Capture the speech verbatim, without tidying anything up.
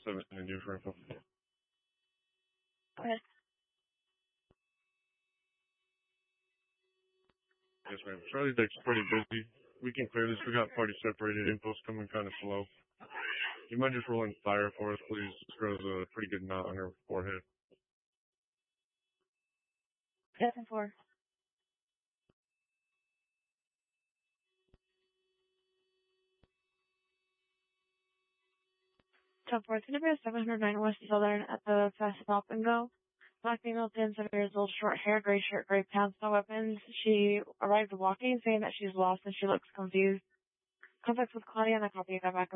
seventeen and for info. Okay. Yes, ma'am. Charlie Deck's pretty busy. We can clear this. We got party separated. Info's coming kind of slow. You might just roll in fire for us, please. This girl's a pretty good knot on her forehead. Yes, and four. Top four, it's going to be a seven hundred nine West Southern at the Fast Stop and Go. Black female, ten, seven years old, short hair, gray shirt, gray pants, no weapons. She arrived walking, saying that she's lost and she looks confused. Contact with Claudia and a copy of that backup.